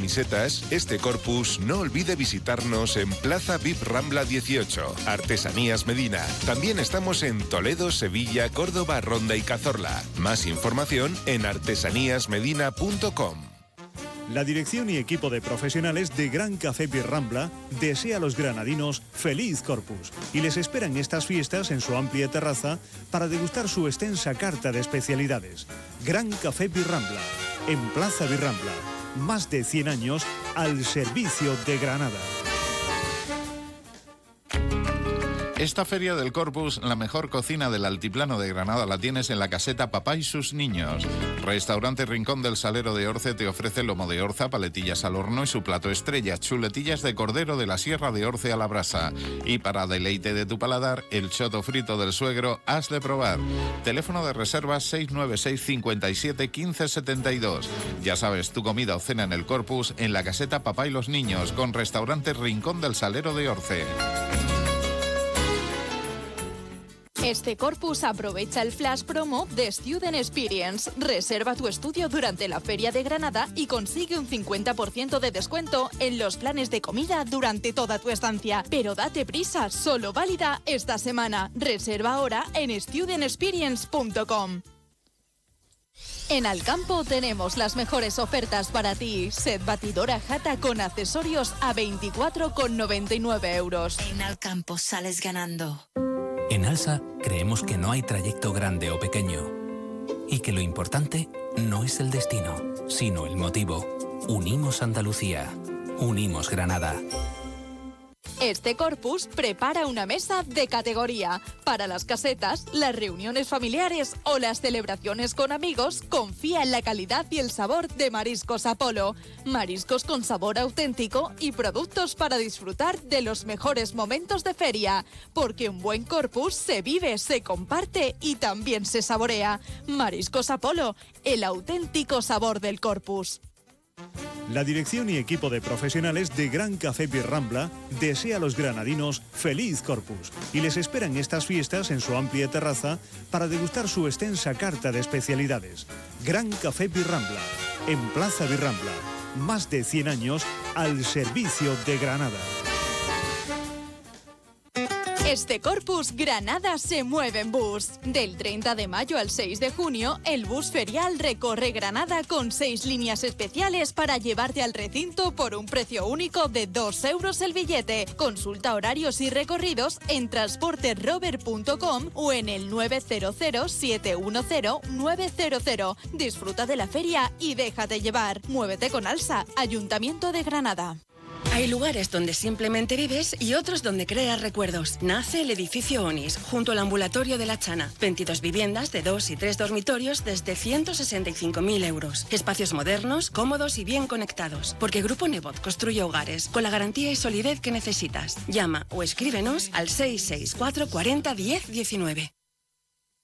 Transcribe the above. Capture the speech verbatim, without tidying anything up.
camisetas, este Corpus no olvide visitarnos en Plaza V I P Rambla dieciocho, Artesanías Medina. También estamos en Toledo, Sevilla, Córdoba, Ronda y Cazorla. Más información en artesanías medina punto com. La dirección y equipo de profesionales de Gran Café Birrambla desea a los granadinos feliz Corpus y les esperan estas fiestas en su amplia terraza para degustar su extensa carta de especialidades. Gran Café Birrambla, en Plaza Birrambla, más de cien años al servicio de Granada. Esta Feria del Corpus, la mejor cocina del altiplano de Granada la tienes en la caseta Papá y sus niños. Restaurante Rincón del Salero de Orce te ofrece lomo de orza, paletillas al horno y su plato estrella, chuletillas de cordero de la Sierra de Orce a la brasa. Y para deleite de tu paladar, el choto frito del suegro has de probar. Teléfono de reservas seis nueve seis, cinco siete, uno cinco siete dos. Ya sabes, tu comida o cena en el Corpus en la caseta Papá y los niños, con Restaurante Rincón del Salero de Orce. Este Corpus aprovecha el flash promo de Student Experience. Reserva tu estudio durante la Feria de Granada y consigue un cincuenta por ciento de descuento en los planes de comida durante toda tu estancia. Pero date prisa, solo válida esta semana. Reserva ahora en student experience punto com. En Alcampo tenemos las mejores ofertas para ti. Set batidora Jata con accesorios a veinticuatro con noventa y nueve euros. En Alcampo sales ganando. En Alsa creemos que no hay trayecto grande o pequeño y que lo importante no es el destino, sino el motivo. Unimos Andalucía, unimos Granada. Este Corpus prepara una mesa de categoría. Para las casetas, las reuniones familiares o las celebraciones con amigos, confía en la calidad y el sabor de Mariscos Apolo. Mariscos con sabor auténtico y productos para disfrutar de los mejores momentos de feria. Porque un buen Corpus se vive, se comparte y también se saborea. Mariscos Apolo, el auténtico sabor del Corpus. La dirección y equipo de profesionales de Gran Café Birrambla desea a los granadinos feliz Corpus y les esperan estas fiestas en su amplia terraza para degustar su extensa carta de especialidades. Gran Café Birrambla, en Plaza Birrambla, más de cien años al servicio de Granada. Este Corpus, Granada se mueve en bus. Del treinta de mayo al seis de junio, el bus ferial recorre Granada con seis líneas especiales para llevarte al recinto por un precio único de dos euros el billete. Consulta horarios y recorridos en transporte rover punto com o en el nueve cero cero, siete uno cero, nueve cero cero. Disfruta de la feria y déjate llevar. Muévete con Alsa, Ayuntamiento de Granada. Hay lugares donde simplemente vives y otros donde creas recuerdos. Nace el edificio Onis, junto al ambulatorio de La Chana. veintidós viviendas de dos y tres dormitorios desde ciento sesenta y cinco mil euros. Espacios modernos, cómodos y bien conectados. Porque Grupo Nebot construye hogares con la garantía y solidez que necesitas. Llama o escríbenos al seis seis cuatro cuarenta diez diecinueve.